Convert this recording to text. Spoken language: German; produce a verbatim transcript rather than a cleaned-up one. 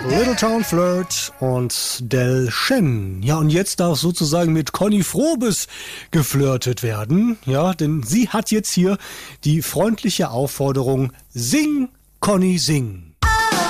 Little Town Flirt und Del Shen. Ja, und jetzt darf sozusagen mit Conny Frobes geflirtet werden. Ja, denn sie hat jetzt hier die freundliche Aufforderung: Sing, Conny, sing.